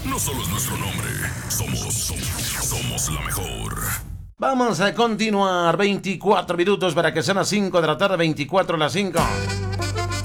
no solo es nuestro nombre, somos la mejor. Vamos a continuar, 24 minutos para que sean las 5 de la tarde, 24 a las 5.